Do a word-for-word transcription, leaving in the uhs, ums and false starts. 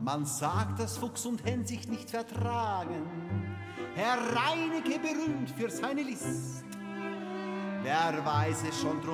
Man sagt, dass Fuchs und Hen sich nicht vertragen. Herr Reineke berühmt für seine List. Wer weiß es schon, drum